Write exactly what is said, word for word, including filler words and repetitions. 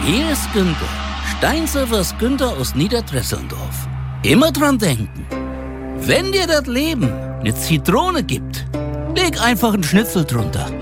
Hier ist Günther, Steinsurfers Günther aus Niederdresselndorf. Immer dran denken, wenn dir das Leben eine Zitrone gibt, leg einfach einen Schnitzel drunter.